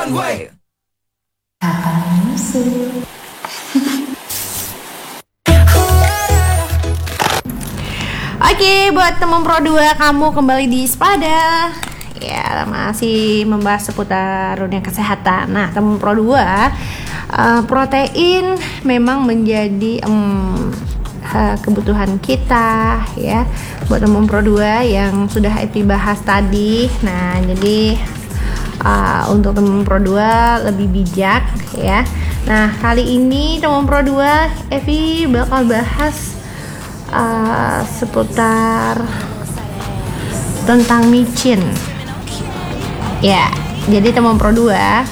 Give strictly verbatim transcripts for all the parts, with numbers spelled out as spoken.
one way. Kapal musuh. Oke, buat teman Pro dua, kamu kembali di Spada. Ya, masih membahas seputar dunia kesehatan. Nah, teman Pro dua, uh, protein memang menjadi um, uh, kebutuhan kita ya. Buat teman Pro dua yang sudah Evi bahas tadi. Nah, jadi uh, untuk teman Pro dua lebih bijak ya. Nah, kali ini teman Pro dua, Evi bakal bahas Uh, seputar tentang micin ya. Jadi teman Pro dua,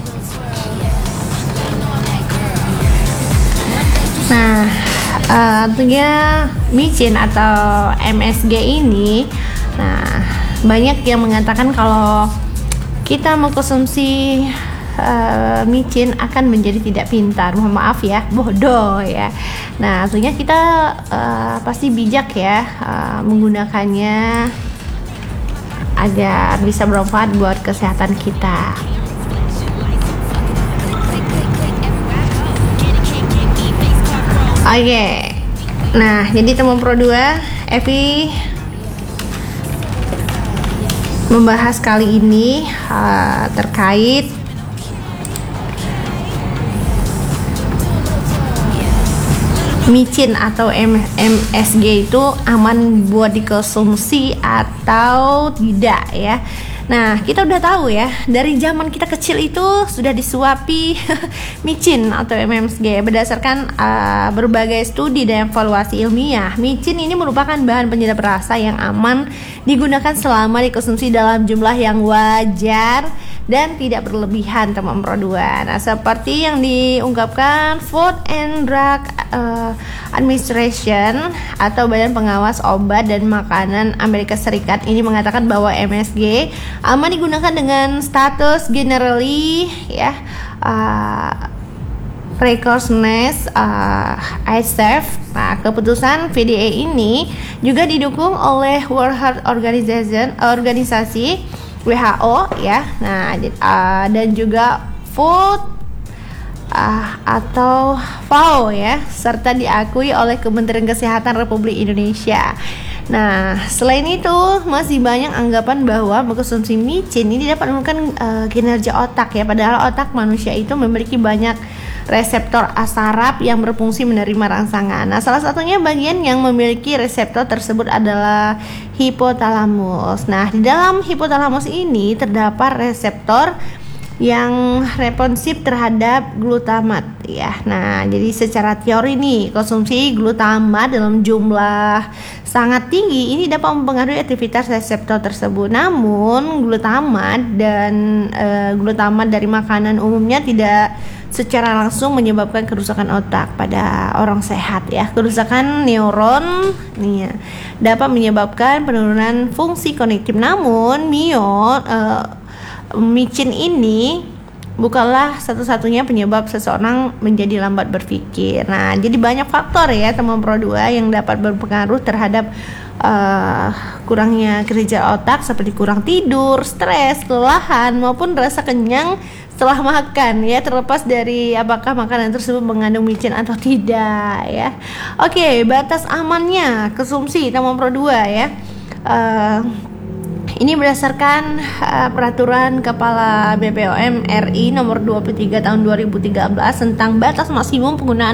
nah uh, tentunya micin atau M S G ini, nah banyak yang mengatakan kalau kita mengkonsumsi Uh, micin akan menjadi tidak pintar. Mohon maaf ya, bodoh ya. Nah, tentunya kita uh, pasti bijak ya uh, menggunakannya agar bisa bermanfaat buat kesehatan kita. Oke, okay. Nah jadi teman Pro dua, Evi membahas kali ini uh, terkait micin atau M S G itu aman buat dikonsumsi atau tidak ya. Nah, kita udah tahu ya, dari zaman kita kecil itu sudah disuapi micin atau M S G berdasarkan uh, berbagai studi dan evaluasi ilmiah. Micin ini merupakan bahan penyedap rasa yang aman digunakan selama dikonsumsi dalam jumlah yang wajar dan tidak berlebihan, teman Pro dua. Nah, seperti yang diungkapkan Food and Drug uh, Administration atau Badan Pengawas Obat dan Makanan Amerika Serikat ini mengatakan bahwa M S G aman digunakan dengan status generally ya uh, precautionary uh, safe. Nah, keputusan V D A ini juga didukung oleh World Health Organization organisasi W H O ya. Nah, uh, dan juga Food uh, atau F A O ya, serta diakui oleh Kementerian Kesehatan Republik Indonesia. Nah, selain itu masih banyak anggapan bahwa mengkonsumsi micin ini dapat menurunkan uh, kinerja otak ya. Padahal otak manusia itu memiliki banyak reseptor saraf yang berfungsi menerima rangsangan. Nah, salah satunya bagian yang memiliki reseptor tersebut adalah hipotalamus. Nah, di dalam hipotalamus ini terdapat reseptor yang responsif terhadap glutamat ya. Nah, jadi secara teori nih, konsumsi glutamat dalam jumlah sangat tinggi ini dapat mempengaruhi aktivitas reseptor tersebut. Namun, glutamat dan e, glutamat dari makanan umumnya tidak secara langsung menyebabkan kerusakan otak pada orang sehat ya. Kerusakan neuron nih ya, dapat menyebabkan penurunan fungsi kognitif. Namun, mio e, micin ini bukanlah satu-satunya penyebab seseorang menjadi lambat berpikir. Nah, jadi banyak faktor ya teman Pro dua yang dapat berpengaruh terhadap uh, kurangnya kerja otak, seperti kurang tidur, stres, kelelahan maupun rasa kenyang setelah makan ya, terlepas dari apakah makanan tersebut mengandung micin atau tidak ya. Oke, batas amannya konsumsi teman Pro dua ya. Uh, Ini berdasarkan uh, peraturan Kepala B P O M R I nomor dua puluh tiga tahun dua ribu tiga belas tentang batas maksimum penggunaan